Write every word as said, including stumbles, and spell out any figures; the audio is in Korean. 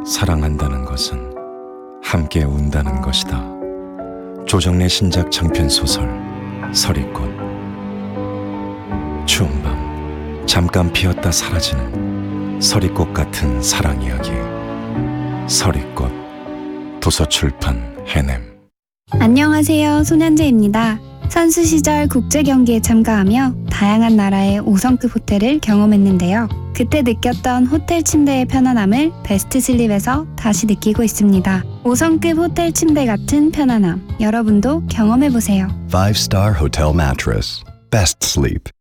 사랑한다는 것은 함께 운다는 것이다. 조정래 신작 장편 소설 서리꽃. 추운 밤 잠깐 피었다 사라지는 서리꽃 같은 사랑 이야기. 서리꽃. 도서출판 해냄. 안녕하세요. 손현재입니다. 선수 시절 국제 경기에 참가하며 다양한 나라의 오 성급 호텔을 경험했는데요. 그때 느꼈던 호텔 침대의 편안함을 베스트 슬립에서 다시 느끼고 있습니다. 오 성급 호텔 침대 같은 편안함, 여러분도 경험해보세요. five star Hotel Mattress. Best sleep.